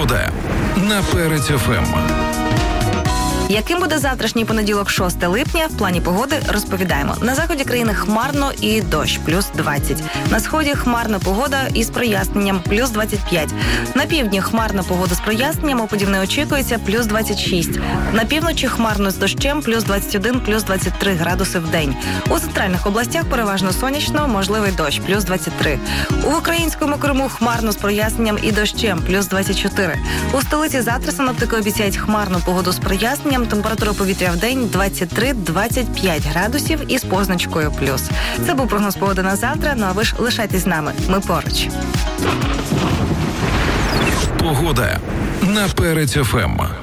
Погода на Перець ФМ. Яким буде завтрашній понеділок, 6 липня, в плані погоди розповідаємо. На заході країни хмарно і дощ, плюс 20. На сході хмарна погода із проясненням, плюс 25. На півдні хмарна погода з проясненням, опадів не очікується, плюс 26. На півночі хмарно з дощем, плюс 21, плюс 23 градуси в день. У центральних областях переважно сонячно, можливий дощ, плюс 23. У українському Криму хмарно з проясненням і дощем, плюс 24. У столиці завтра синоптики обіцяють хмарну погоду з проясненням, температура повітря в день 23-25 градусів із позначкою плюс. Це був прогноз погоди на завтра, ну а ви ж лишайтесь з нами, ми поруч. Погода на Перець ФМ.